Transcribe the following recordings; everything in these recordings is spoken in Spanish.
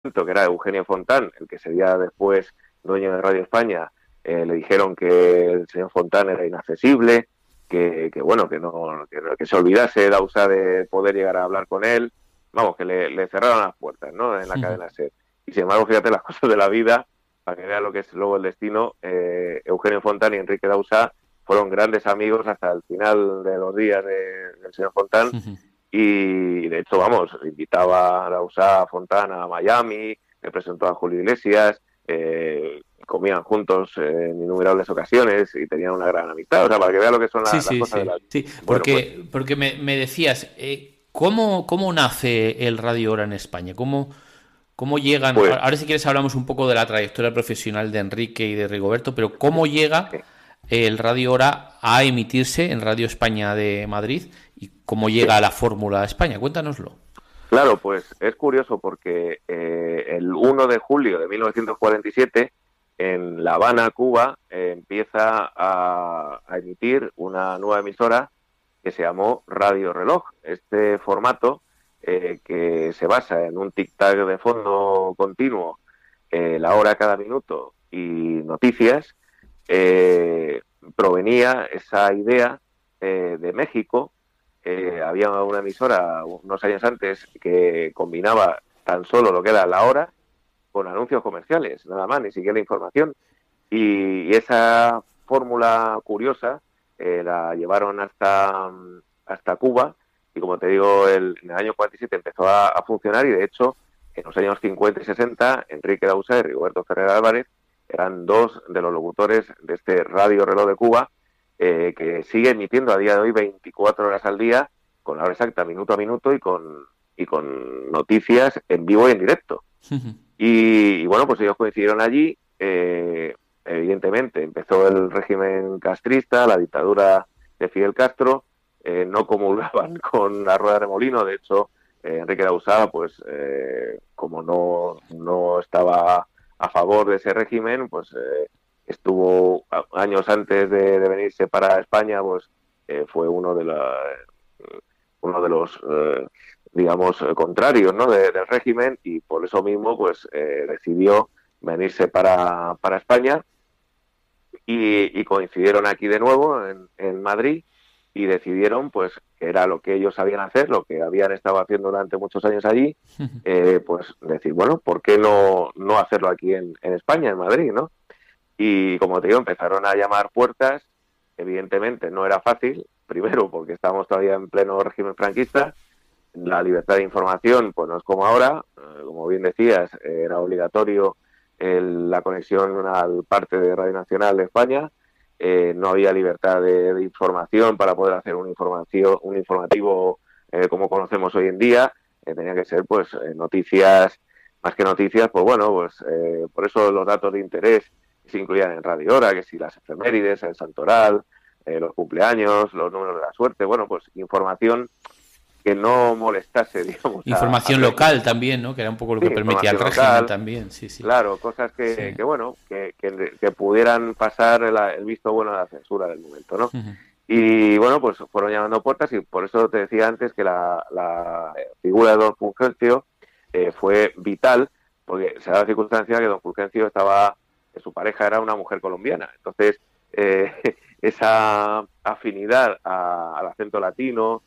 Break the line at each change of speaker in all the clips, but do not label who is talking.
que era Eugenio Fontán, el que sería después dueño de Radio España, le dijeron que el señor Fontán era inaccesible, bueno, que se olvidase Dausá de poder llegar a hablar con él, vamos, que le cerraron las puertas, ¿no? En la cadena SER. Y sin embargo, fíjate las cosas de la vida, para que vean lo que es luego el destino, Eugenio Fontán y Enrique Dausá fueron grandes amigos hasta el final de los días del señor Fontán, y de hecho, vamos, invitaba a Dausá a Fontana a Miami, le presentó a Julio Iglesias, comían juntos en innumerables ocasiones y tenían una gran amistad. O sea, para que vean lo que son
Sí,
las
sí,
cosas de
sí.
la vida.
Sí,
Bueno, pues
porque me decías, ¿cómo nace el Radio Hora en España? ¿Cómo llegan?
pues
Ahora si quieres hablamos un poco de la trayectoria profesional de Enrique y de Rigoberto, pero ¿cómo llega
sí,
el Radio Hora a emitirse en Radio España de Madrid y cómo llega
sí.
a la Fórmula España? Cuéntanoslo.
Claro, pues es curioso porque el 1 de julio de 1947 en La Habana, Cuba, empieza a emitir una nueva emisora que se llamó Radio Reloj. Este formato, que se basa en un tic-tac de fondo continuo, la hora cada minuto y noticias, eh, provenía esa idea de México. Había una emisora unos años antes que combinaba tan solo lo que era la hora con anuncios comerciales, nada más, ni siquiera información. Y esa fórmula curiosa la llevaron hasta Cuba y, como te digo, en el año 47 empezó a funcionar, y de hecho en los años 50 y 60 Enrique Dausá y Rigoberto Ferrer Álvarez eran dos de los locutores de este Radio Reloj de Cuba, que sigue emitiendo a día de hoy 24 horas al día, con la hora exacta, minuto a minuto, y con noticias en vivo y en directo. Y bueno, pues ellos coincidieron allí. Evidentemente empezó el régimen castrista, la dictadura de Fidel Castro. No comulgaban con la rueda de molino. De hecho, Enrique Dausá, pues como no estaba a favor de ese régimen, pues estuvo años antes de venirse para España, pues fue uno de los digamos, contrarios, ¿no? Del régimen, y por eso mismo pues decidió venirse para España, y coincidieron aquí de nuevo en Madrid, y decidieron pues que era lo que ellos sabían hacer, lo que habían estado haciendo durante muchos años allí, pues decir, bueno, ¿por qué no hacerlo aquí en España, en Madrid, ¿no? Y como te digo, empezaron a llamar puertas. Evidentemente no era fácil, primero porque estábamos todavía en pleno régimen franquista. La libertad de información pues no es como ahora. Como bien decías, era obligatorio la conexión al parte de Radio Nacional de España. No había libertad de información para poder hacer un informativo como conocemos hoy en día. Tenía que ser pues noticias, más que noticias, pues bueno, pues por eso los datos de interés se incluían en Radio Hora, que si las efemérides, el santoral, los cumpleaños, los números de la suerte, bueno, pues información que no molestase, digamos, al
Información local
régimen, ¿no?
también, ¿no? Que era un poco lo
Sí,
que permitía el
información
régimen
local,
también, sí, sí.
claro, cosas
Sí.
bueno, que pudieran pasar el visto bueno de la censura del momento, ¿no? Y bueno, pues fueron llamando puertas, y por eso te decía antes que la figura de don Fulgencio fue vital, porque se da la circunstancia que don Fulgencio su pareja era una mujer colombiana. Entonces, eh, esa afinidad al acento latino,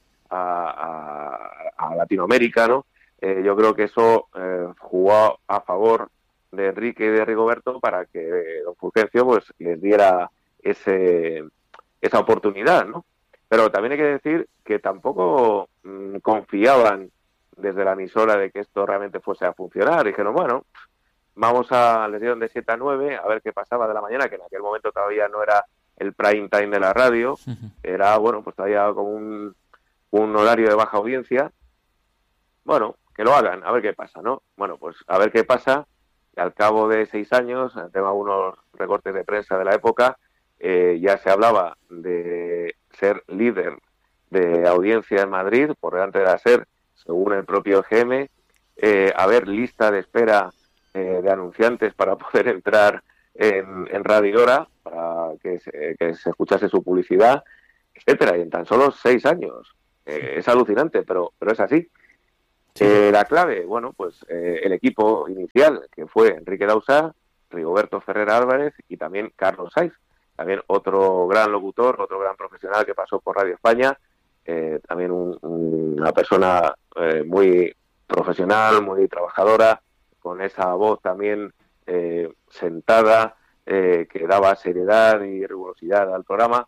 a Latinoamérica, ¿no? Yo creo que eso jugó a favor de Enrique y de Rigoberto para que don Fulgencio pues les diera esa oportunidad, ¿no? Pero también hay que decir que tampoco confiaban desde la emisora de que esto realmente fuese a funcionar. Dijeron, bueno, les dieron de 7 a 9 a ver qué pasaba de la mañana, que en aquel momento todavía no era el prime time de la radio, era, bueno, pues todavía como un horario de baja audiencia. Bueno, que lo hagan, a ver qué pasa, ¿no? Bueno, pues a ver qué pasa. Al cabo de 6 años, tengo algunos recortes de prensa de la época, ya se hablaba de ser líder de audiencia en Madrid, por delante de la SER, según el propio GM, haber lista de espera de anunciantes para poder entrar en Radio Hora, para que se escuchase su publicidad, etcétera, y en tan solo 6 años. Es alucinante, pero es así.
Sí.
La clave, bueno, pues el equipo inicial, que fue Enrique Dausá, Rigoberto Ferrer Álvarez y también Carlos Saiz, también otro gran locutor, otro gran profesional que pasó por Radio España, también una persona muy profesional, muy trabajadora, con esa voz también sentada, que daba seriedad y rigurosidad al programa.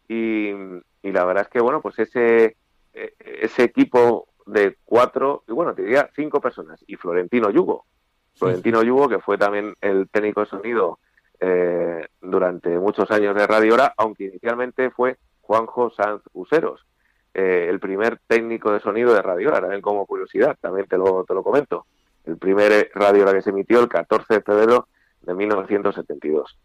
Y la verdad es que, bueno, pues ese equipo de 4, y bueno, te diría 5 personas, y Florentino Yugo, que fue también el técnico de sonido durante muchos años de Radio Hora, aunque inicialmente fue Juanjo Sanz Useros, el primer técnico de sonido de Radio Hora, también como curiosidad, también te lo comento. El primer Radio Hora que se emitió el 14 de febrero de 1972.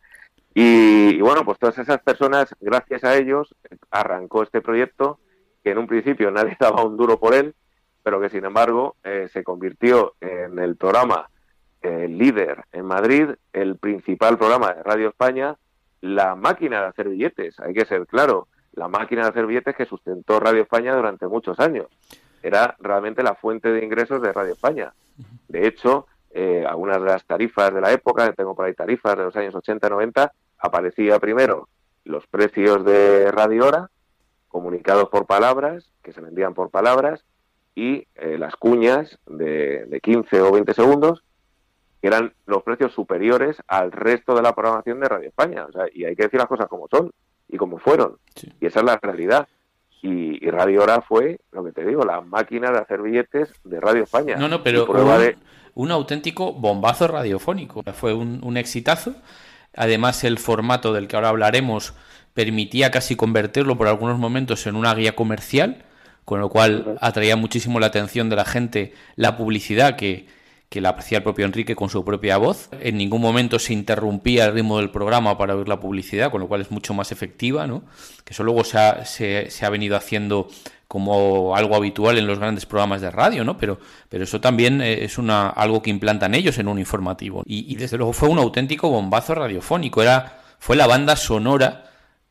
Y bueno, pues todas esas personas, gracias a ellos, arrancó este proyecto, que en un principio nadie daba un duro por él, pero que sin embargo se convirtió en el programa líder en Madrid, el principal programa de Radio España, la máquina de hacer billetes, hay que ser claro, la máquina de hacer billetes que sustentó Radio España durante muchos años. Era realmente la fuente de ingresos de Radio España. De hecho, algunas de las tarifas de la época, tengo por ahí tarifas de los años 80-90, aparecía primero los precios de Radio Hora, comunicados por palabras, que se vendían por palabras, y las cuñas de 15 o 20 segundos, que eran los precios superiores al resto de la programación de Radio España. O sea, y hay que decir las cosas como son y como fueron. Sí. Y esa es la realidad. Y Radio Hora fue, lo que te digo, la máquina de hacer billetes de Radio España.
No, pero un auténtico bombazo radiofónico. Fue un exitazo. Además, el formato del que ahora hablaremos permitía casi convertirlo por algunos momentos en una guía comercial, con lo cual atraía muchísimo la atención de la gente la publicidad que la hacía el propio Enrique con su propia voz. En ningún momento se interrumpía el ritmo del programa para oír la publicidad, con lo cual es mucho más efectiva, ¿no? Que eso luego se ha venido haciendo como algo habitual en los grandes programas de radio, ¿no? Pero eso también es algo que implantan ellos en un informativo. Y desde luego fue un auténtico bombazo radiofónico. Fue la banda sonora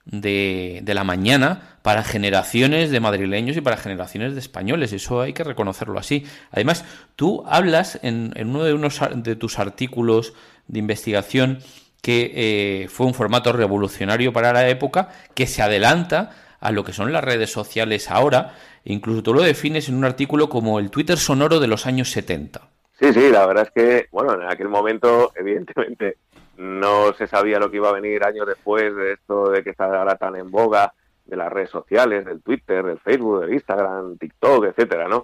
de la mañana para generaciones de madrileños y para generaciones de españoles. Eso hay que reconocerlo así. Además, tú hablas en uno de tus artículos de investigación que fue un formato revolucionario para la época, que se adelanta a lo que son las redes sociales ahora. Incluso tú lo defines en un artículo como el Twitter sonoro de los años 70.
Sí, la verdad es que, bueno, en aquel momento, evidentemente, no se sabía lo que iba a venir años después de esto de que está ahora tan en boga de las redes sociales, del Twitter, del Facebook, del Instagram, TikTok, etcétera, ¿no?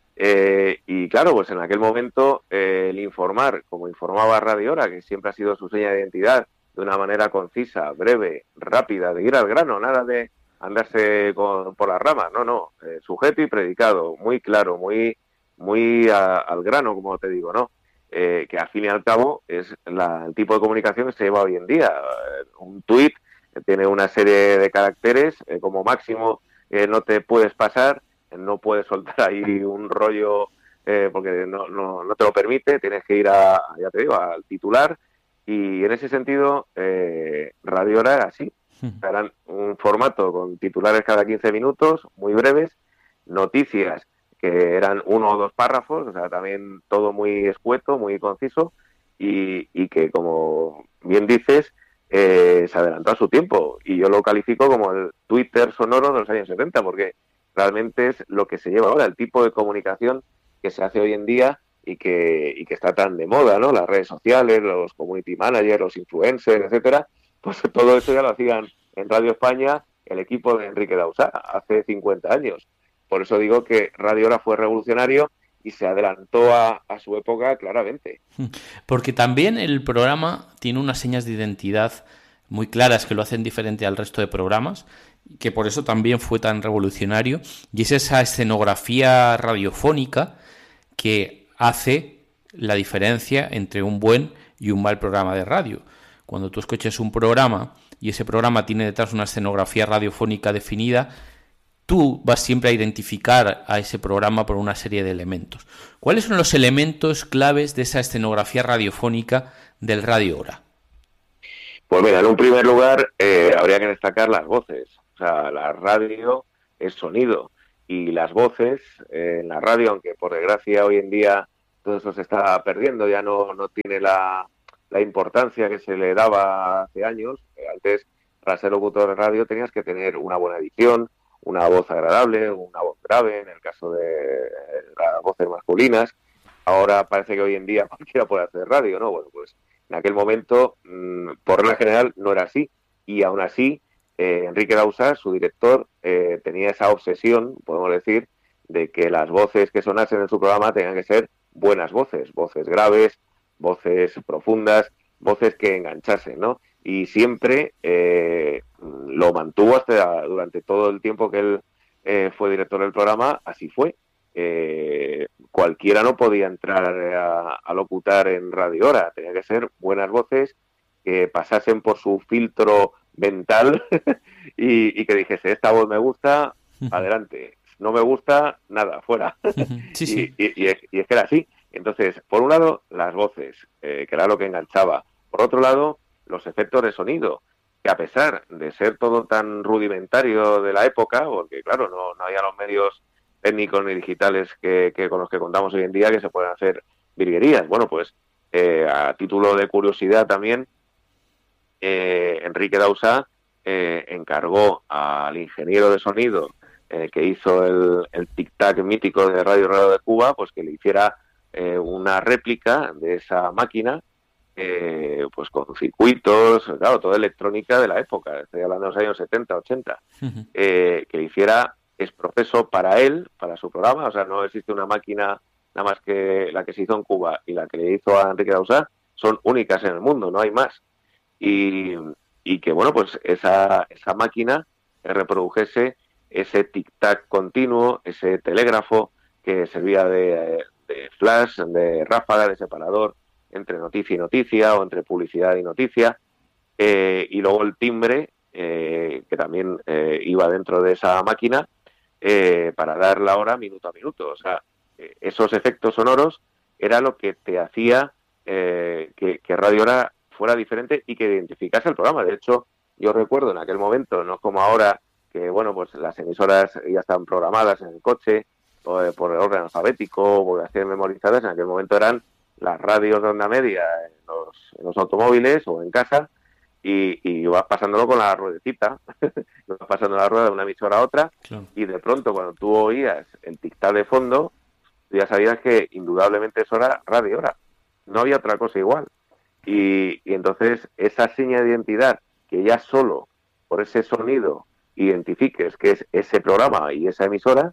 Y claro, pues en aquel momento el informar, como informaba Radio Hora, que siempre ha sido su seña de identidad, de una manera concisa, breve, rápida, de ir al grano, nada de andarse por las ramas, no, sujeto y predicado, muy claro, muy al grano, como te digo, ¿no? Que al fin y al cabo es el tipo de comunicación que se lleva hoy en día. Un tuit tiene una serie de caracteres, como máximo no te puedes pasar, no puedes soltar ahí un rollo porque no te lo permite, tienes que ir ya te digo, al titular, y en ese sentido Radio Hora era así. Eran un formato con titulares cada 15 minutos, muy breves, noticias que eran 1 o 2 párrafos, o sea, también todo muy escueto, muy conciso, y que, como bien dices, se adelantó a su tiempo. Y yo lo califico como el Twitter sonoro de los años 70, porque realmente es lo que se lleva ahora, el tipo de comunicación que se hace hoy en día y que está tan de moda, ¿no? Las redes sociales, los community managers, los influencers, etcétera, pues todo eso ya lo hacían en Radio España el equipo de Enrique Dausá hace 50 años. Por eso digo que Radio Hora fue revolucionario y se adelantó a su época claramente.
Porque también el programa tiene unas señas de identidad muy claras que lo hacen diferente al resto de programas, que por eso también fue tan revolucionario, y es esa escenografía radiofónica que hace la diferencia entre un buen y un mal programa de radio. Cuando tú escuchas un programa y ese programa tiene detrás una escenografía radiofónica definida, tú vas siempre a identificar a ese programa por una serie de elementos. ¿Cuáles son los elementos claves de esa escenografía radiofónica del Radio Hora?
Pues mira, en un primer lugar habría que destacar las voces. O sea, la radio es sonido. y las voces en la radio, aunque por desgracia hoy en día todo eso se está perdiendo, ya no tiene la importancia que se le daba hace años. Antes, para ser locutor de radio tenías que tener una buena edición, una voz agradable, una voz grave, en el caso de las voces masculinas. Ahora parece que hoy en día cualquiera puede hacer radio, ¿no? Bueno, pues en aquel momento, por regla general, no era así. Y aún así, Enrique Dausà, su director, tenía esa obsesión, podemos decir, de que las voces que sonasen en su programa tenían que ser buenas voces, voces graves, voces profundas, voces que enganchasen, ¿no? Y siempre lo mantuvo hasta durante todo el tiempo que él fue director del programa, así fue. Cualquiera no podía entrar a locutar en Radio Hora, tenía que ser buenas voces que pasasen por su filtro mental y que dijese, esta voz me gusta, adelante, no me gusta, nada, fuera.
Sí, sí.
Y es que era así. Entonces, por un lado, las voces, que era lo que enganchaba. Por otro lado, los efectos de sonido, que a pesar de ser todo tan rudimentario de la época, porque claro, no había los medios técnicos ni digitales que con los que contamos hoy en día que se pueden hacer virguerías. Bueno, pues a título de curiosidad también, Enrique Dausà encargó al ingeniero de sonido que hizo el tic-tac mítico de Radio Rayo de Cuba, pues que le hiciera una réplica de esa máquina, pues con circuitos, claro, toda electrónica de la época, estoy hablando de los años 70, 80, que le hiciera es proceso para él, para su programa, o sea, no existe una máquina nada más que la que se hizo en Cuba y la que le hizo a Enrique Dausà, son únicas en el mundo, no hay más. Y que, bueno, pues esa máquina reprodujese ese tic-tac continuo, ese telégrafo que servía de flash, de ráfaga, de separador entre noticia y noticia o entre publicidad y noticia, y luego el timbre que también iba dentro de esa máquina para dar la hora minuto a minuto. O sea, esos efectos sonoros era lo que te hacía que Radio Hora fuera diferente y que identificase el programa. De hecho, yo recuerdo en aquel momento, no como ahora, que bueno, pues las emisoras ya están programadas en el coche, por el orden alfabético, por las memorizadas, en aquel momento eran las radios de onda media en los automóviles o en casa, y vas pasándolo con la ruedecita, vas pasando la rueda de una emisora a otra, claro. Y de pronto cuando tú oías el tic-tac de fondo, tú ya sabías que indudablemente eso era Radio Hora, no había otra cosa igual. Y entonces esa seña de identidad, que ya solo por ese sonido identifiques que es ese programa y esa emisora,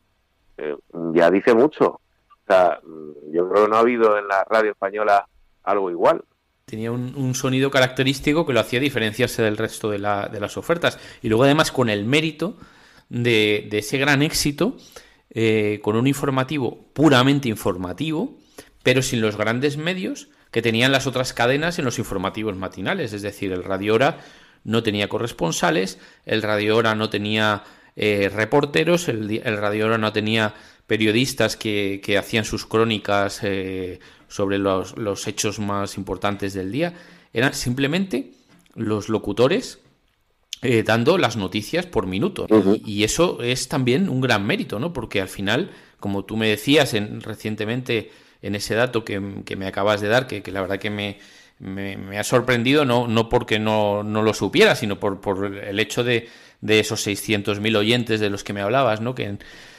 ya dice mucho. O sea, yo creo que no ha habido en la radio española algo igual.
Tenía un sonido característico que lo hacía diferenciarse del resto de las ofertas. Y luego además con el mérito de ese gran éxito, con un informativo puramente informativo, pero sin los grandes medios que tenían las otras cadenas en los informativos matinales. Es decir, el Radio Hora no tenía corresponsales, el Radio Hora no tenía reporteros, el Radio Hora no tenía periodistas que hacían sus crónicas sobre los hechos más importantes del día. Eran simplemente los locutores dando las noticias por minuto. Uh-huh. Y eso es también un gran mérito, ¿no? Porque al final, como tú me decías recientemente en ese dato que me acabas de dar, que la verdad que me ha sorprendido, no porque no lo supiera, sino por el hecho de esos 600.000 oyentes de los que me hablabas, ¿no? Que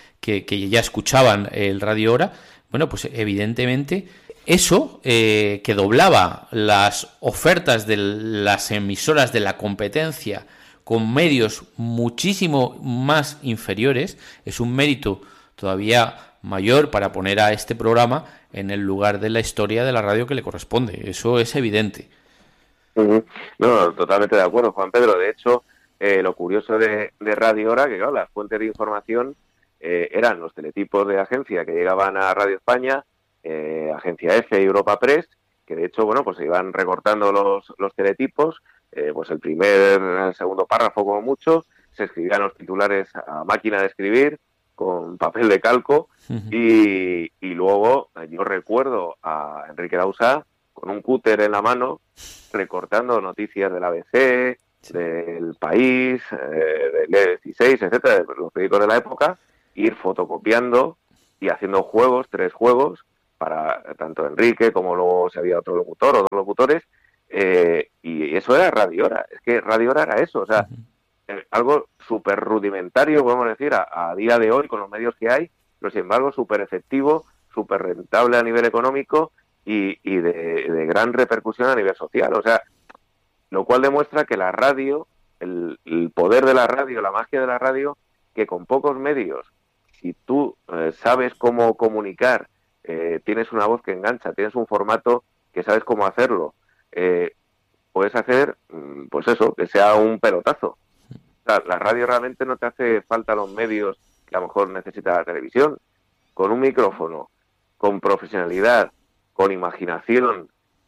ya escuchaban el Radio Hora. Bueno, pues evidentemente eso que doblaba las ofertas de las emisoras de la competencia con medios muchísimo más inferiores, es un mérito todavía mayor para poner a este programa en el lugar de la historia de la radio que le corresponde. Eso es evidente.
Uh-huh. No, totalmente de acuerdo, Juan Pedro. De hecho, lo curioso de Radio Hora, que claro, las fuentes de información eran los teletipos de agencia que llegaban a Radio España, Agencia F y Europa Press, que de hecho, bueno, pues se iban recortando los teletipos, pues el segundo párrafo como mucho, se escribían los titulares a máquina de escribir, con papel de calco, uh-huh. y luego yo recuerdo a Enrique Dausà con un cúter en la mano recortando noticias del ABC, sí. del País, del E16, etcétera, de los periódicos de la época, ir fotocopiando y haciendo juegos, 3 juegos, para tanto Enrique como luego si había otro locutor, o 2 locutores, y eso era Radio Hora. Es que Radio Hora era eso, o sea, algo súper rudimentario, podemos decir, a día de hoy, con los medios que hay, pero sin embargo súper efectivo, súper rentable a nivel económico y de gran repercusión a nivel social. O sea, lo cual demuestra que la radio, el poder de la radio, la magia de la radio, que con pocos medios, si tú sabes cómo comunicar, tienes una voz que engancha, tienes un formato que sabes cómo hacerlo, puedes hacer, pues eso, que sea un pelotazo. O sea, la radio realmente no te hace falta los medios que a lo mejor necesita la televisión. Con un micrófono, con profesionalidad, con imaginación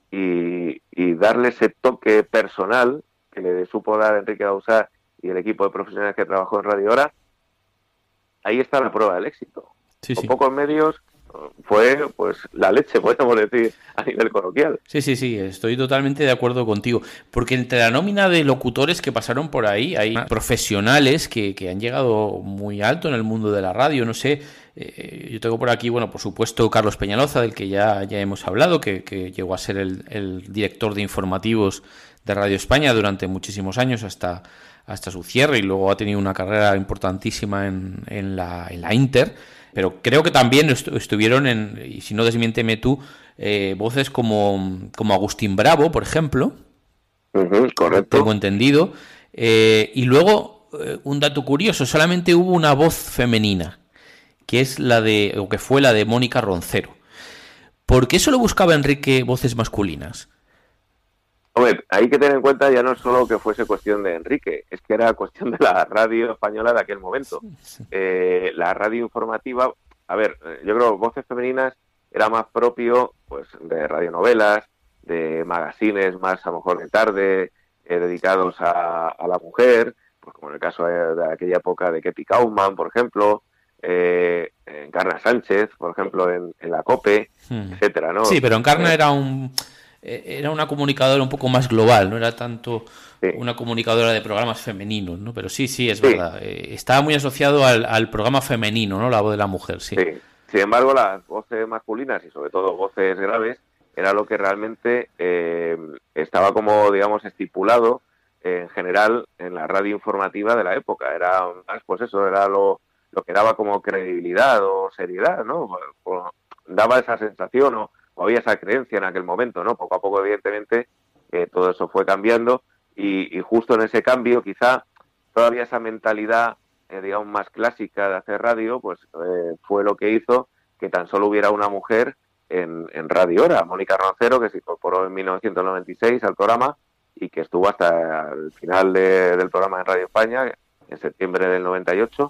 y darle ese toque personal que le supo dar Enrique Dausá y el equipo de profesionales que trabajó en Radio Hora, ahí está la prueba del éxito.
Sí,
Con pocos medios fue pues la leche, podemos decir, a nivel coloquial.
Sí, estoy totalmente de acuerdo contigo, porque entre la nómina de locutores que pasaron por ahí, hay profesionales que han llegado muy alto en el mundo de la radio, no sé, yo tengo por aquí, bueno, por supuesto, Carlos Peñaloza, del que ya hemos hablado, que llegó a ser el director de informativos de Radio España durante muchísimos años hasta su cierre, y luego ha tenido una carrera importantísima en la Inter. Pero creo que también estuvieron y si no desmiénteme tú, voces como Agustín Bravo, por ejemplo.
Correcto.
Tengo entendido. Y luego, un dato curioso, solamente hubo una voz femenina, que fue la de Mónica Roncero. ¿Por qué solo buscaba Enrique voces masculinas?
Hombre, hay que tener en cuenta ya no solo que fuese cuestión de Enrique, es que era cuestión de la radio española de aquel momento.
Sí.
La radio informativa, a ver, yo creo que voces femeninas era más propio pues de radionovelas, de magazines más a lo mejor de tarde, dedicados a la mujer, pues como en el caso de aquella época de Ketty Kaufman, por ejemplo, Encarna Sánchez, por ejemplo, en la COPE, etcétera, ¿no?
Sí, pero Encarna era una comunicadora un poco más global, no era tanto una comunicadora de programas femeninos, ¿no? Pero sí, es verdad. Estaba muy asociado al programa femenino, ¿no? La voz de la mujer, sí.
Sin embargo, las voces masculinas y sobre todo voces graves era lo que realmente estaba como, digamos, estipulado en general en la radio informativa de la época. Era más, pues eso, era lo que daba como credibilidad o seriedad, ¿no? Daba esa sensación o había esa creencia en aquel momento, ¿no? Poco a poco, evidentemente, todo eso fue cambiando y justo en ese cambio, quizá todavía esa mentalidad, digamos, más clásica de hacer radio, pues fue lo que hizo que tan solo hubiera una mujer en Radio Hora, Mónica Roncero, que se incorporó en 1996 al programa y que estuvo hasta el final del programa en Radio España, en septiembre del 98.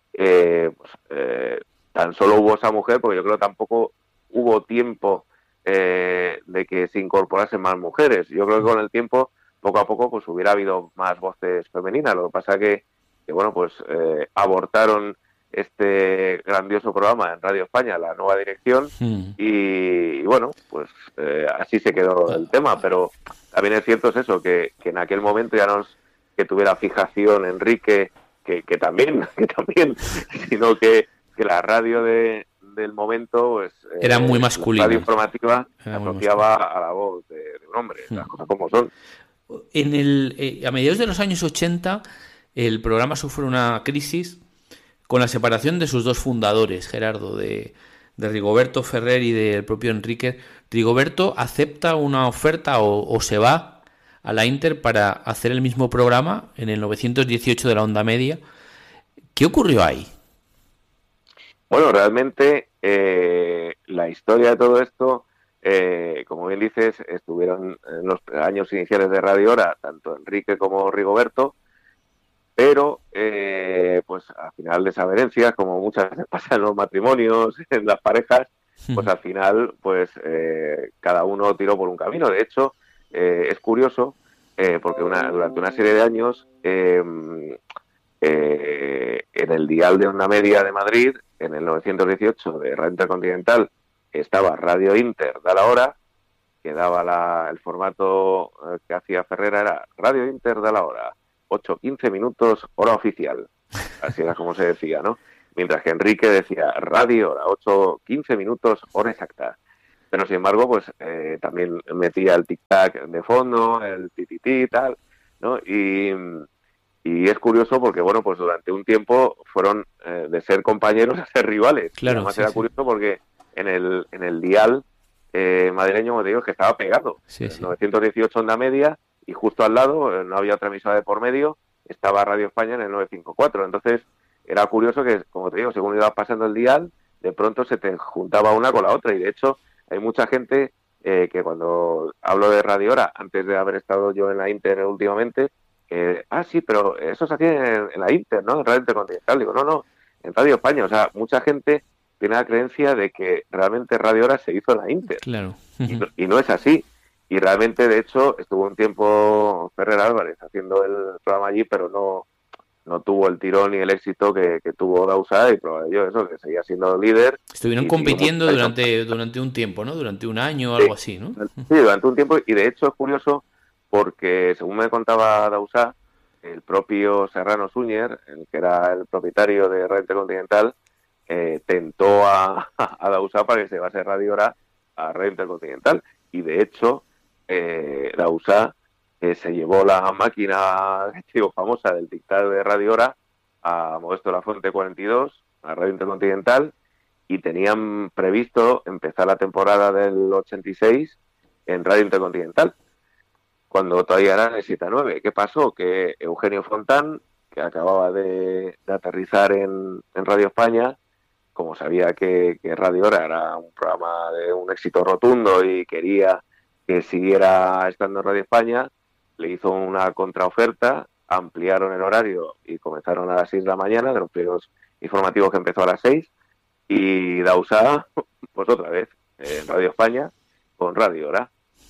Tan solo hubo esa mujer, porque yo creo que tampoco hubo tiempo de que se incorporasen más mujeres. Yo creo que con el tiempo, poco a poco, pues hubiera habido más voces femeninas. Lo que pasa que bueno, pues abortaron este grandioso programa en Radio España, la nueva dirección, y bueno, pues así se quedó el tema. Pero también es cierto eso, que en aquel momento ya no es que tuviera fijación Enrique, que también, sino que la radio del momento pues
era muy masculina.
La radio informativa asociaba a la voz de un hombre, las cosas como son.
A mediados de los años 80 el programa sufre una crisis con la separación de sus dos fundadores, Gerardo, de Rigoberto Ferrer y del propio Enrique. Rigoberto acepta una oferta o se va a la Inter para hacer el mismo programa en el 918 de la onda media. ¿Qué ocurrió ahí?
Bueno, realmente la historia de todo esto, como bien dices, estuvieron en los años iniciales de Radio Hora, tanto Enrique como Rigoberto, pero pues al final desavenencias, como muchas veces pasa en los matrimonios, en las parejas, pues al final pues cada uno tiró por un camino. De hecho, es curioso porque durante una serie de años en el dial de onda media de Madrid, en el 918 de Radio Intercontinental, estaba Radio Inter da la hora, que daba el formato que hacía Ferrera, era Radio Inter da la hora, 8-15 minutos, hora oficial. Así era como se decía, ¿no? mientras que Enrique decía radio hora, 8:15 minutos, hora exacta. Pero sin embargo, pues también metía el tic-tac de fondo, el titití y tal, ¿no? Y es curioso porque, bueno, pues durante un tiempo fueron de ser compañeros a ser rivales.
Claro,
y además
sí,
era
sí.
curioso porque en el dial madrileño, como te digo, es que estaba pegado.
Sí, sí.
918 onda media y justo al lado, no había otra emisora de por medio, estaba Radio España en el 954. Entonces era curioso que, como te digo, según iba pasando el dial, de pronto se te juntaba una con la otra. Y de hecho hay mucha gente que cuando hablo de Radio Hora, antes de haber estado yo en la Inter últimamente, sí, pero eso se hacía en la Inter, ¿no? En Radio Intercontinental. Digo, no, en Radio España. O sea, mucha gente tiene la creencia de que realmente Radio Hora se hizo en la Inter.
Claro.
Y no es así. Y realmente, de hecho, estuvo un tiempo Ferrer Álvarez haciendo el programa allí, pero no tuvo el tirón y el éxito que tuvo Dausá, y prueba de ello eso, que seguía siendo líder.
Estuvieron compitiendo durante un tiempo, ¿no? Durante un año o algo así, ¿no?
Sí, durante un tiempo, y de hecho es curioso porque, según me contaba Dausá, el propio Serrano Suñer, el que era el propietario de Radio Intercontinental, tentó a Dausá para que se llevase Radio Hora a Radio Intercontinental, y de hecho Dausá se llevó la máquina, digo, famosa del dictado de Radio Hora a Modesto La Fuente 42, a Radio Intercontinental, y tenían previsto empezar la temporada del 86 en Radio Intercontinental, cuando todavía eran el 7-9. ¿Qué pasó? Que Eugenio Fontán, que acababa de aterrizar en Radio España, como sabía que Radio Hora era un programa de un éxito rotundo y quería que siguiera estando en Radio España, le hizo una contraoferta, ampliaron el horario y comenzaron a las 6 de la mañana, de los primeros informativos que empezó a las 6, y Dausá, pues otra vez, en Radio España, con Radio Hora.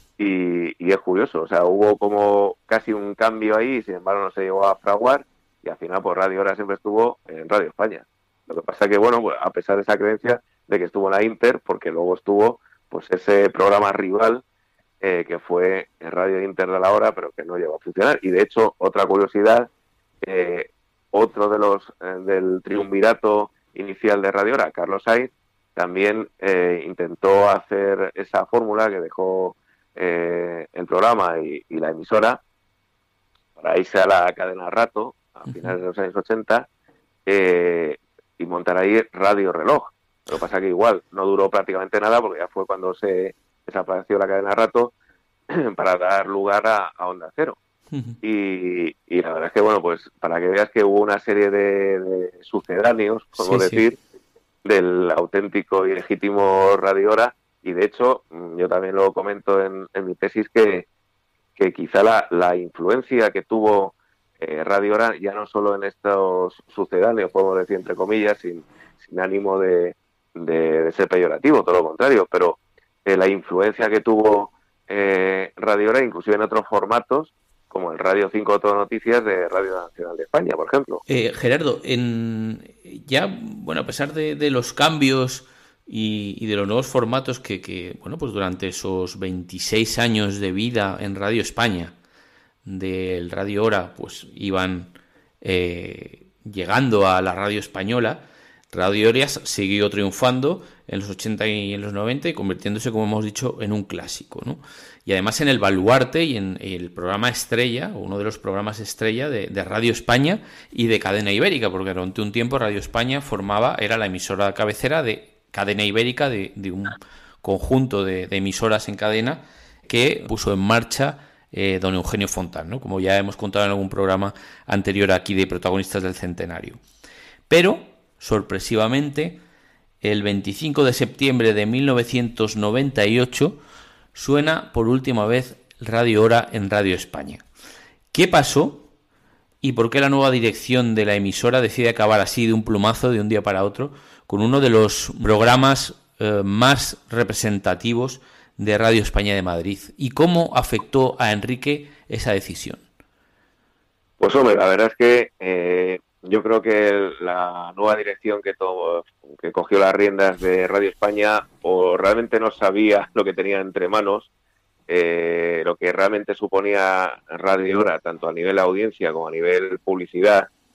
Y es curioso, o sea, hubo como casi un cambio ahí, sin embargo no se llegó a fraguar, y al final pues Radio Hora siempre estuvo en Radio España. Lo que pasa que, bueno, pues, a pesar de esa creencia de que estuvo en la Inter, porque luego estuvo pues ese programa rival que fue en Radio Inter de la Hora, pero que no llegó a funcionar. Y de hecho, otra curiosidad, otro de los del triunvirato inicial de Radio Hora, Carlos Sainz, también intentó hacer esa fórmula que dejó el programa y la emisora para irse a la cadena Rato a finales de los años 80 y montar ahí Radio Reloj. Lo que pasa que igual no duró prácticamente nada, porque ya fue cuando se desapareció la cadena Rato para dar lugar a Onda Cero. Y la verdad es que, bueno, pues para que veas que hubo una serie de sucedáneos, como decir, del auténtico y legítimo Radio Hora. Y de hecho, yo también lo comento en mi tesis, que quizá la influencia que tuvo Radio Hora, ya no solo en estos sucedáneos, podemos decir entre comillas, sin ánimo de ser peyorativo, todo lo contrario, pero la influencia que tuvo Radio Hora, inclusive en otros formatos, como el Radio 5 Todo Noticias de Radio Nacional de España, por ejemplo.
Gerardo, bueno, a pesar de los cambios y de los nuevos formatos que bueno, pues durante esos 26 años de vida en Radio España, del Radio Hora, pues iban llegando a la radio española, Radio Hora siguió triunfando en los 80 y en los 90 y convirtiéndose, como hemos dicho, en un clásico, ¿no? Y además en el baluarte y en el programa estrella, o uno de los programas estrella de Radio España y de Cadena Ibérica, porque durante un tiempo Radio España era la emisora cabecera de Cadena Ibérica, de un conjunto de emisoras en cadena que puso en marcha don Eugenio Fontán, ¿no? Como ya hemos contado en algún programa anterior aquí de Protagonistas del Centenario. Pero, sorpresivamente, el 25 de septiembre de 1998 suena por última vez Radio Hora en Radio España. ¿Qué pasó y por qué la nueva dirección de la emisora decide acabar así de un plumazo, de un día para otro, con uno de los programas más representativos de Radio España de Madrid? ¿Y cómo afectó a Enrique esa decisión?
Pues hombre, la verdad es que yo creo que la nueva dirección que cogió las riendas de Radio España o realmente no sabía lo que tenía entre manos, lo que realmente suponía Radio Hora, tanto a nivel audiencia como a nivel publicidad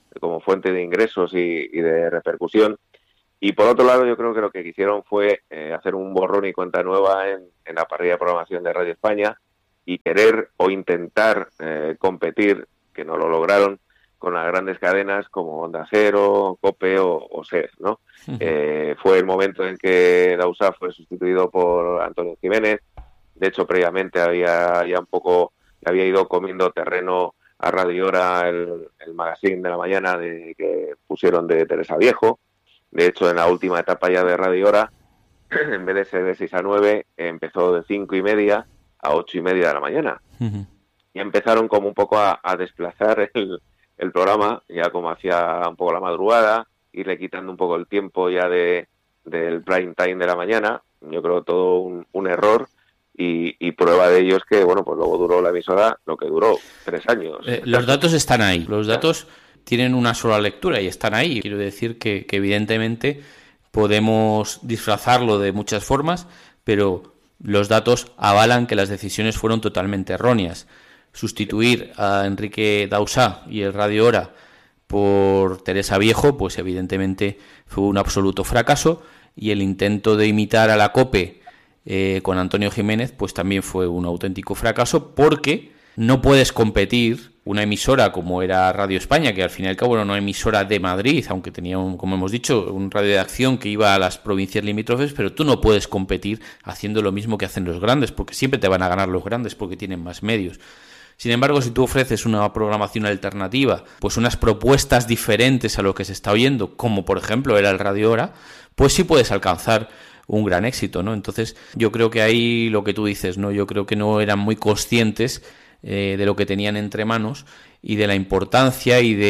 como fuente de ingresos y de repercusión. Y por otro lado, yo creo que lo que quisieron fue hacer un borrón y cuenta nueva en la parrilla de programación de Radio España y querer o intentar competir, que no lo lograron, con las grandes cadenas como Onda Cero, COPE o SER, ¿no? Fue el momento en que Dausà fue sustituido por Antonio Jiménez. De hecho, previamente había ido comiendo terreno a Radio Hora el magazine de la mañana que pusieron de Teresa Viejo. De hecho, en la última etapa ya de Radio Hora, en vez de ser de 6 a 9, empezó de 5:30 a 8:30 de la mañana. Y empezaron como un poco a desplazar el programa, ya como hacia un poco la madrugada, irle quitando un poco el tiempo ya del prime time de la mañana. Yo creo todo un error. Y prueba de ello es que, bueno, pues luego duró la emisora lo que duró, 3 años.
Los datos están ahí. Los datos tienen una sola lectura y están ahí. Quiero decir que evidentemente podemos disfrazarlo de muchas formas, pero los datos avalan que las decisiones fueron totalmente erróneas. Sustituir a Enrique Dausà y el Radio Hora por Teresa Viejo, pues evidentemente fue un absoluto fracaso, y el intento de imitar a la COPE con Antonio Jiménez, pues también fue un auténtico fracaso, porque no puedes competir una emisora como era Radio España, que al fin y al cabo era una emisora de Madrid, aunque tenía, como hemos dicho, un radio de acción que iba a las provincias limítrofes, pero tú no puedes competir haciendo lo mismo que hacen los grandes, porque siempre te van a ganar los grandes porque tienen más medios. Sin embargo, si tú ofreces una programación alternativa, pues unas propuestas diferentes a lo que se está oyendo, como por ejemplo era el Radio Hora, pues sí puedes alcanzar un gran éxito, ¿no? Entonces, yo creo que ahí lo que tú dices, ¿no? Yo creo que no eran muy conscientes de lo que tenían entre manos y de la importancia y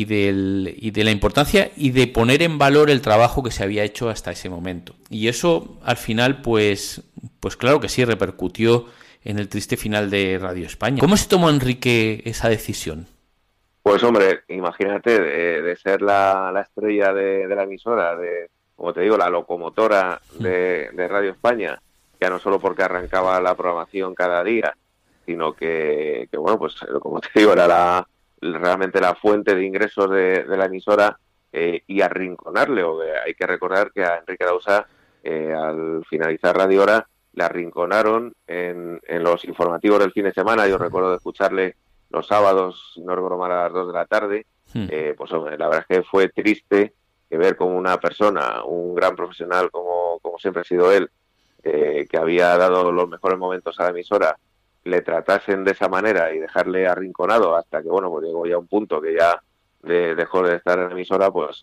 de la importancia y de poner en valor el trabajo que se había hecho hasta ese momento. Y eso, al final, pues claro que sí repercutió en el triste final de Radio España. ¿Cómo se tomó, Enrique, esa decisión?
Pues hombre, imagínate de ser la estrella de la emisora, como te digo, la locomotora de Radio España, ya no solo porque arrancaba la programación cada día, sino que bueno, pues como te digo, era realmente la fuente de ingresos de la emisora, y arrinconarle. Hay que recordar que a Enrique Dausà, al finalizar Radio Hora, le arrinconaron en los informativos del fin de semana. Yo recuerdo de escucharle los sábados, no recuerdo mal, a las 2 de la tarde. Pues hombre, la verdad es que fue triste que ver como una persona, un gran profesional como siempre ha sido él, que había dado los mejores momentos a la emisora, le tratasen de esa manera y dejarle arrinconado hasta que, bueno, pues llegó ya un punto que ya dejó de estar en la emisora. Pues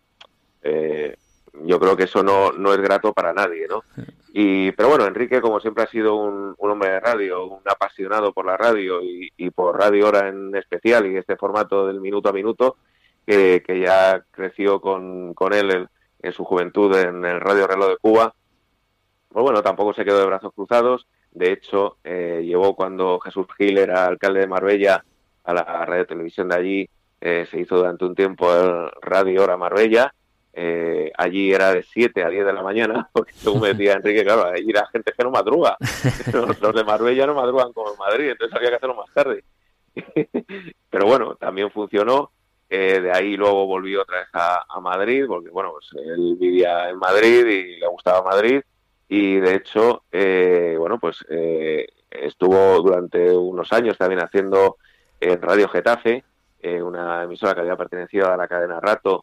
yo creo que eso no es grato para nadie, ¿no? Pero bueno, Enrique, como siempre, ha sido un hombre de radio, un apasionado por la radio y por Radio Hora en especial, y este formato del minuto a minuto, que ya creció con él en su juventud en el Radio Reloj de Cuba. Pues bueno, tampoco se quedó de brazos cruzados. De hecho, llevó, cuando Jesús Gil era alcalde de Marbella, a la radio televisión de allí. Se hizo durante un tiempo el Radio Hora Marbella. Allí era de 7 a 10 de la mañana, porque según me decía Enrique, claro, allí la gente que no madruga. Los de Marbella no madrugan como en Madrid, entonces había que hacerlo más tarde. Pero bueno, también funcionó. De ahí luego volvió otra vez a Madrid, porque bueno, pues él vivía en Madrid y le gustaba Madrid. Y de hecho, bueno, pues estuvo durante unos años también haciendo en Radio Getafe, una emisora que había pertenecido a la cadena Rato,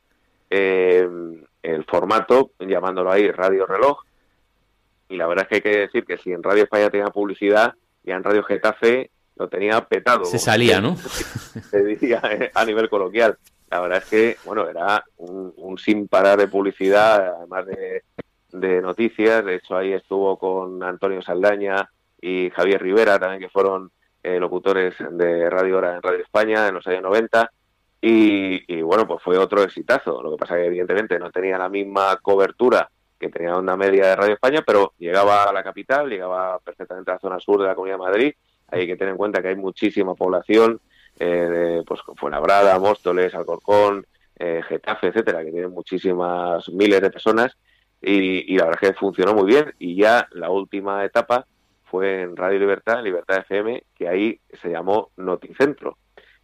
el formato, llamándolo ahí Radio Reloj. Y la verdad es que hay que decir que si en Radio España tenía publicidad, ya en Radio Getafe lo tenía petado.
Se salía, ¿no?
Se diría a nivel coloquial. La verdad es que, bueno, era un sin parar de publicidad, además de noticias. De hecho, ahí estuvo con Antonio Saldaña y Javier Rivera también, que fueron locutores de Radio Hora en Radio España en los años 90. Y bueno, pues fue otro exitazo. Lo que pasa que evidentemente no tenía la misma cobertura que tenía Onda Media de Radio España, pero llegaba a la capital, llegaba perfectamente a la zona sur de la Comunidad de Madrid. Hay que tener en cuenta que hay muchísima población, pues Fuenlabrada, Móstoles, Alcorcón, Getafe, etcétera, que tienen muchísimas miles de personas, y la verdad es que funcionó muy bien. Y ya la última etapa fue en Radio Libertad, Libertad FM, que ahí se llamó Noticentro.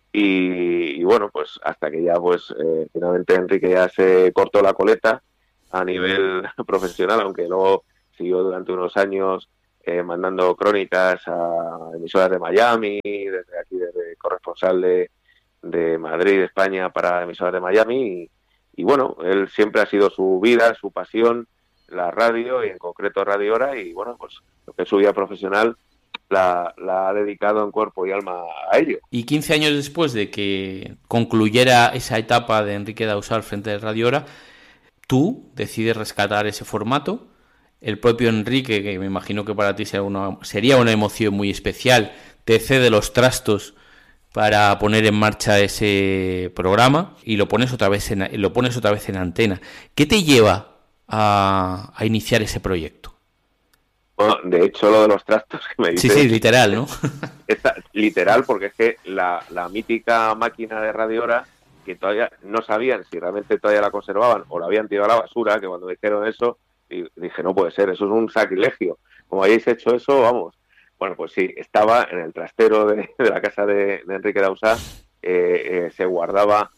y bueno, pues hasta que ya pues finalmente Enrique ya se cortó la coleta a nivel profesional, aunque luego siguió durante unos años mandando crónicas a emisoras de Miami, desde aquí, desde corresponsal de Madrid, España, para emisoras de Miami. Y bueno, él siempre ha sido su vida, su pasión, la radio y en concreto Radio Hora. Y bueno, pues lo que es su vida profesional la ha dedicado en cuerpo y alma a ello.
Y 15 años después de que concluyera esa etapa de Enrique Dausà al frente de Radio Hora, tú decides rescatar ese formato. El propio Enrique, que me imagino que para ti sería una emoción muy especial, te cede los trastos para poner en marcha ese programa y lo pones otra vez en antena. ¿Qué te lleva a iniciar ese proyecto?
Bueno, de hecho, lo de los trastos que me dices...
Sí, literal, ¿no?
Literal, porque es que la mítica máquina de Radio Hora, que todavía no sabían si realmente todavía la conservaban o la habían tirado a la basura, que cuando dijeron eso, dije, no puede ser, eso es un sacrilegio. Como hayáis hecho eso, vamos. Bueno, pues sí, estaba en el trastero de la casa de Enrique Dausà, se guardaba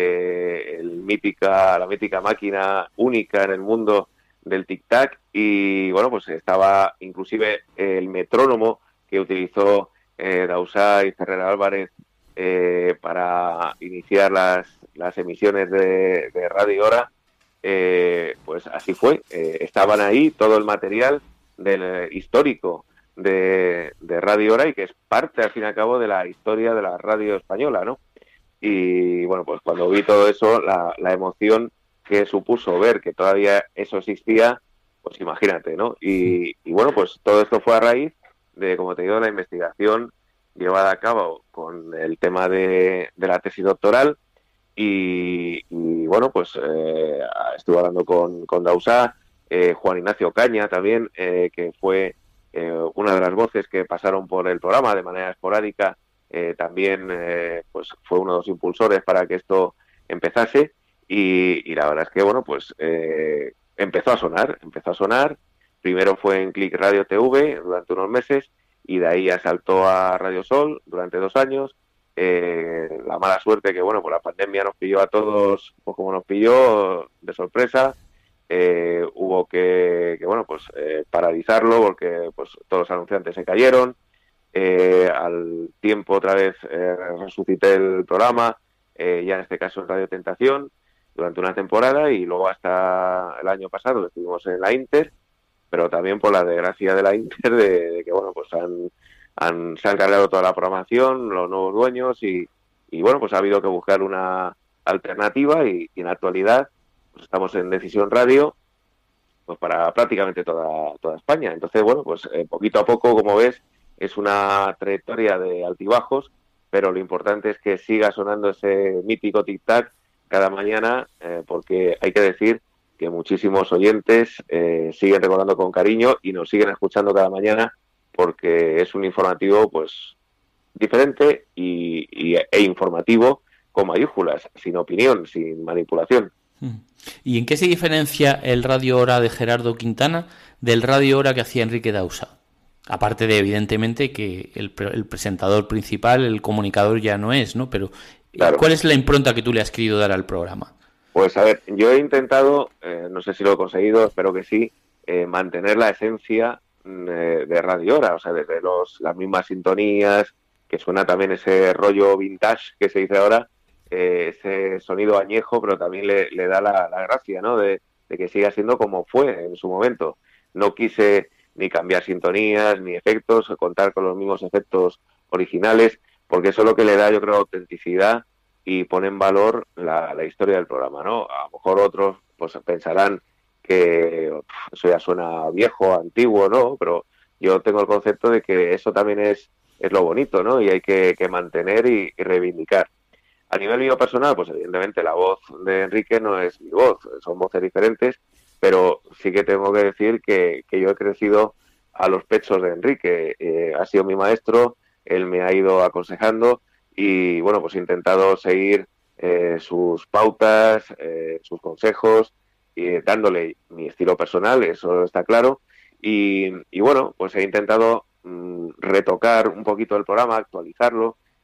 la mítica máquina única en el mundo del tic-tac, y bueno, pues estaba inclusive el metrónomo que utilizó Dausà y Ferrer Álvarez para iniciar las emisiones de Radio Hora. Pues así fue, estaban ahí todo el material histórico de Radio Hora, y que es parte al fin y al cabo de la historia de la radio española, ¿no? Y bueno, pues cuando vi todo eso, la emoción que supuso ver que todavía eso existía, pues imagínate, ¿no? Y bueno, pues todo esto fue a raíz de, como te digo, la investigación llevada a cabo con el tema de la tesis doctoral. Y bueno, pues estuve hablando con Dausà, Juan Ignacio Caña también, que fue una de las voces que pasaron por el programa de manera esporádica, también pues fue uno de los impulsores para que esto empezase. Y la verdad es que, bueno, pues empezó a sonar. Primero fue en Click Radio TV durante unos meses, y de ahí ya saltó a Radio Sol durante 2 años. La mala suerte que, bueno, pues la pandemia nos pilló a todos, pues como nos pilló, de sorpresa. Hubo que bueno, pues paralizarlo, porque pues todos los anunciantes se cayeron. Al tiempo otra vez resucité el programa, ya en este caso en Radio Tentación, durante una temporada, y luego hasta el año pasado estuvimos en la Inter, pero también por la desgracia de la Inter de que, bueno, pues se han cargado toda la programación, los nuevos dueños, y bueno, pues ha habido que buscar una alternativa, y en la actualidad pues estamos en Decisión Radio, pues para prácticamente toda España. Entonces, bueno, pues poquito a poco, como ves, es una trayectoria de altibajos, pero lo importante es que siga sonando ese mítico tic-tac cada mañana, porque hay que decir que muchísimos oyentes siguen recordando con cariño y nos siguen escuchando cada mañana, porque es un informativo pues diferente e informativo con mayúsculas, sin opinión, sin manipulación.
¿Y en qué se diferencia el Radio Hora de Gerardo Quintana del Radio Hora que hacía Enrique Dausà? Aparte de, evidentemente, que el presentador principal, el comunicador ya no es, ¿no? Pero claro, ¿cuál es la impronta que tú le has querido dar al programa?
Pues a ver, yo he intentado, no sé si lo he conseguido, espero que sí, mantener la esencia de Radio Hora, o sea, desde las mismas sintonías, que suena también ese rollo vintage que se dice ahora, ese sonido añejo, pero también le da la gracia, ¿no? De que siga siendo como fue en su momento. No quise ni cambiar sintonías, ni efectos, contar con los mismos efectos originales, porque eso es lo que le da, yo creo, autenticidad y pone en valor la historia del programa, ¿no? A lo mejor otros pues pensarán que eso ya suena viejo, antiguo, ¿no? Pero yo tengo el concepto de que eso también es lo bonito, ¿no? Y hay que mantener y reivindicar. A nivel mío personal, pues evidentemente la voz de Enrique no es mi voz, son voces diferentes, pero sí que tengo que decir que yo he crecido a los pechos de Enrique. Ha sido mi maestro, él me ha ido aconsejando, y bueno, pues he intentado seguir sus pautas, sus consejos, dándole mi estilo personal, eso está claro, y bueno, pues he intentado retocar un poquito el programa, actualizarlo,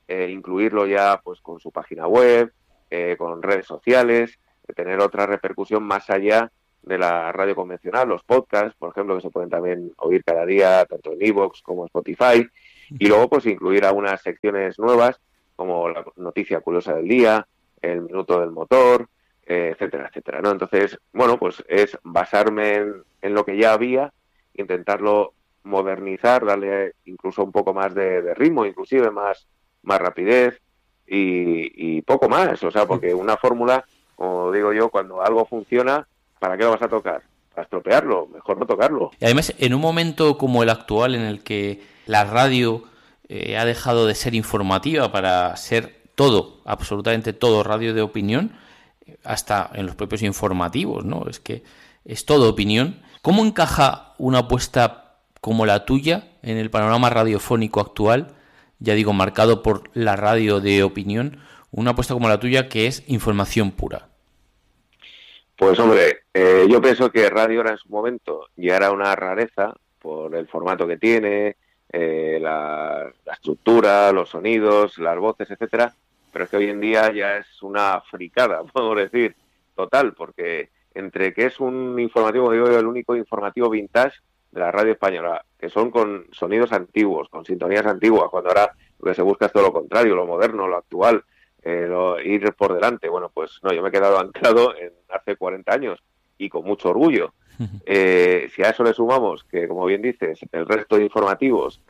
incluirlo ya pues con su página web, con redes sociales, tener otra repercusión más allá de la radio convencional, los podcasts, por ejemplo, que se pueden también oír cada día, tanto en iVoox como en Spotify, y luego pues incluir algunas secciones nuevas, como la noticia curiosa del día, el minuto del motor, etcétera, etcétera, ¿no? Entonces, bueno, pues es basarme en lo que ya había, intentarlo modernizar, darle incluso un poco más de ritmo, inclusive más rapidez y poco más, o sea, porque una fórmula, como digo yo, cuando algo funciona, ¿para qué lo vas a tocar? Para estropearlo, mejor no tocarlo.
Y además, en un momento como el actual, en el que la radio ha dejado de ser informativa para ser todo, absolutamente todo, radio de opinión, hasta en los propios informativos, ¿no? Es que es todo opinión. ¿Cómo encaja una apuesta como la tuya en el panorama radiofónico actual? Ya digo, marcado por la radio de opinión, una apuesta como la tuya que es información pura.
Pues hombre, yo pienso que Radio Hora en su momento ya era una rareza por el formato que tiene, la estructura, los sonidos, las voces, etcétera, pero es que hoy en día ya es una fricada, podemos decir, total, porque entre que es un informativo, digo yo, el único informativo vintage de la radio española, que son con sonidos antiguos, con sintonías antiguas, cuando ahora lo que se busca es todo lo contrario, lo moderno, lo actual, ir por delante. Bueno, pues no, yo me he quedado anclado en hace 40 años y con mucho orgullo. Si a eso le sumamos que, como bien dices, el resto de informativos,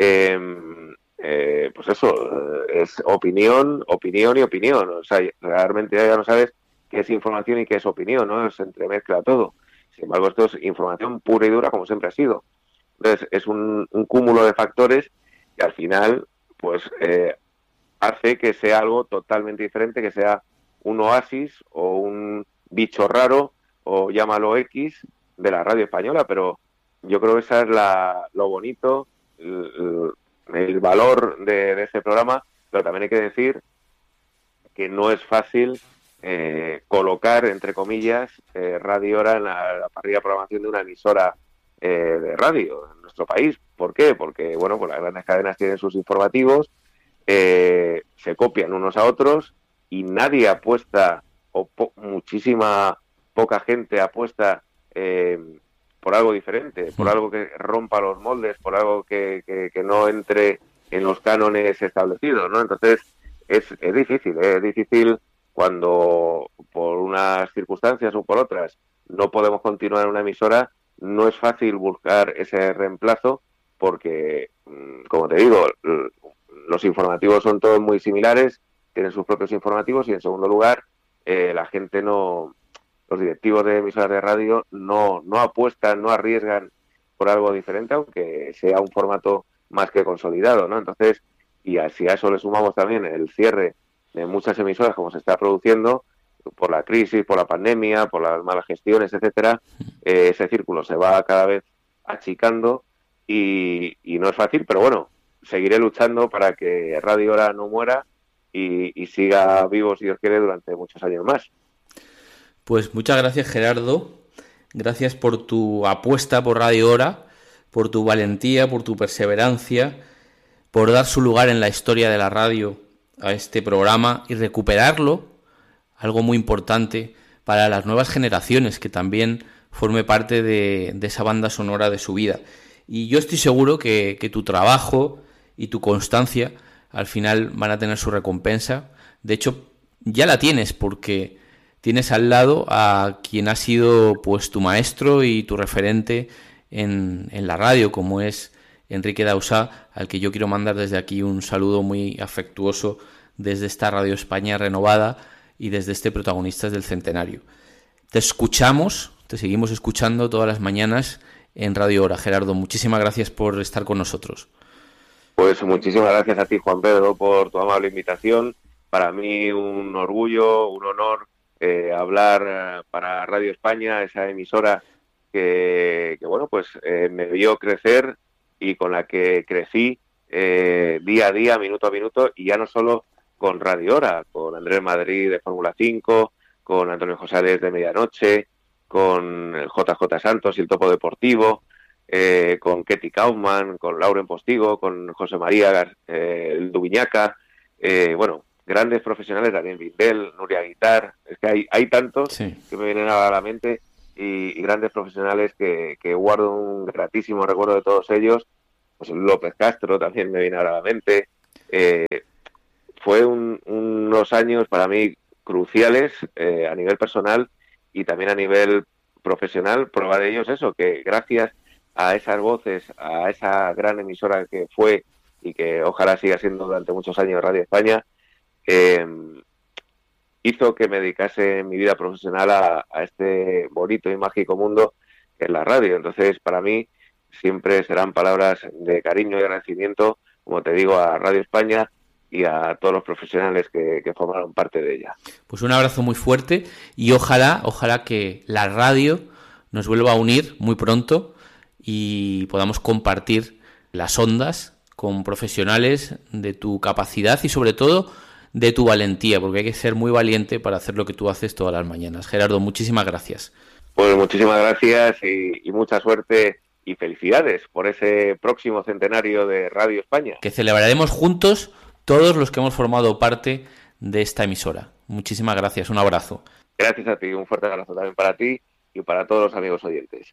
pues eso, es opinión y opinión. O sea, realmente ya no sabes qué es información y qué es opinión, ¿no? Se entremezcla todo. Sin embargo, esto es información pura y dura, como siempre ha sido. Entonces, es un cúmulo de factores que al final, pues, hace que sea algo totalmente diferente, que sea un oasis o un bicho raro o llámalo X de la radio española, pero yo creo que esa es lo bonito, el valor de ese programa, pero también hay que decir que no es fácil colocar, entre comillas, Radio Hora en la parrilla de programación de una emisora de radio en nuestro país. ¿Por qué? Porque, bueno, pues las grandes cadenas tienen sus informativos, se copian unos a otros y nadie apuesta, o muchísima poca gente apuesta por algo diferente, por algo que rompa los moldes, por algo que no entre en los cánones establecidos, ¿no? Entonces es difícil cuando por unas circunstancias o por otras no podemos continuar en una emisora, no es fácil buscar ese reemplazo porque, como te digo, los informativos son todos muy similares, tienen sus propios informativos y, en segundo lugar, la gente los directivos de emisoras de radio no apuestan, no arriesgan por algo diferente, aunque sea un formato más que consolidado, ¿no? Entonces, y si a eso le sumamos también el cierre de muchas emisoras como se está produciendo por la crisis, por la pandemia, por las malas gestiones, etcétera, ese círculo se va cada vez achicando y no es fácil, pero bueno, seguiré luchando para que Radio Hora no muera y siga vivo, si Dios quiere, durante muchos años más.
Pues muchas gracias, Gerardo. Gracias por tu apuesta por Radio Hora, por tu valentía, por tu perseverancia, por dar su lugar en la historia de la radio a este programa y recuperarlo, algo muy importante para las nuevas generaciones, que también forme parte de esa banda sonora de su vida. Y yo estoy seguro que tu trabajo y tu constancia al final van a tener su recompensa. De hecho, ya la tienes, porque tienes al lado a quien ha sido pues tu maestro y tu referente en la radio, como es Enrique Dausà, al que yo quiero mandar desde aquí un saludo muy afectuoso desde esta Radio España renovada y desde este Protagonistas del Centenario. Te escuchamos, te seguimos escuchando todas las mañanas en Radio Hora. Gerardo, muchísimas gracias por estar con nosotros.
Pues muchísimas gracias a ti, Juan Pedro, por tu amable invitación. Para mí un orgullo, un honor hablar para Radio España, esa emisora que bueno, pues me vio crecer y con la que crecí día a día, minuto a minuto, y ya no solo con Radio Hora, con Andrés Madrid de Fórmula 5, con Antonio Josales de Medianoche, con el JJ Santos y el Topo Deportivo, con Ketty Kaufman, con Lauren Postigo, con José María el Dubiñaca, bueno, grandes profesionales, Daniel Vindel, Nuria Guitar, es que hay tantos que me vienen a la mente, y grandes profesionales que guardo un gratísimo recuerdo de todos ellos. Pues López Castro también me viene a la mente. Fue unos años para mí cruciales a nivel personal y también a nivel profesional. Prueba de ello es eso, que gracias a esas voces, a esa gran emisora que fue y que ojalá siga siendo durante muchos años Radio España, hizo que me dedicase mi vida profesional a este bonito y mágico mundo que es la radio. Entonces, para mí siempre serán palabras de cariño y agradecimiento, como te digo, a Radio España y a todos los profesionales que formaron parte de ella.
Pues un abrazo muy fuerte y ojalá que la radio nos vuelva a unir muy pronto y podamos compartir las ondas con profesionales de tu capacidad y sobre todo de tu valentía, porque hay que ser muy valiente para hacer lo que tú haces todas las mañanas. Gerardo, muchísimas gracias.
Pues muchísimas gracias y mucha suerte y felicidades por ese próximo centenario de Radio España.
Que celebraremos juntos todos los que hemos formado parte de esta emisora. Muchísimas gracias, un abrazo.
Gracias a ti, un fuerte abrazo también para ti y para todos los amigos oyentes.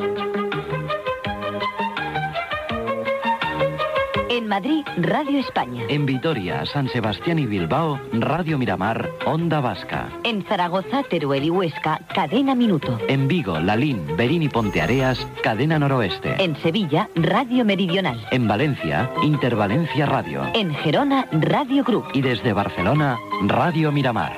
En Madrid, Radio España.
En Vitoria, San Sebastián y Bilbao, Radio Miramar, Onda Vasca.
En Zaragoza, Teruel y Huesca, Cadena Minuto.
En Vigo, Lalín, Berín y Ponteareas, Cadena Noroeste.
En Sevilla, Radio Meridional.
En Valencia, Intervalencia Radio.
En Gerona, Radio Group.
Y desde Barcelona, Radio Miramar.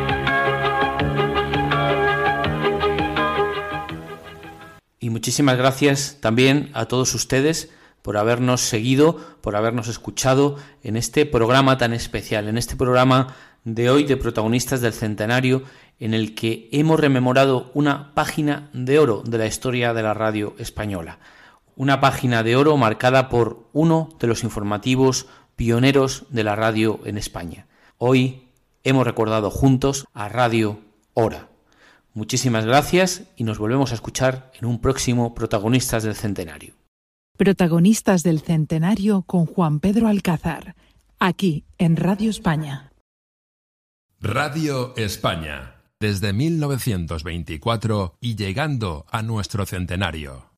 Y muchísimas gracias también a todos ustedes por habernos seguido, por habernos escuchado en este programa tan especial, en este programa de hoy de Protagonistas del Centenario, en el que hemos rememorado una página de oro de la historia de la radio española. Una página de oro marcada por uno de los informativos pioneros de la radio en España. Hoy hemos recordado juntos a Radio Hora. Muchísimas gracias y nos volvemos a escuchar en un próximo Protagonistas del Centenario.
Protagonistas del Centenario con Juan Pedro Alcázar, aquí en Radio España.
Radio España, desde 1924 y llegando a nuestro centenario.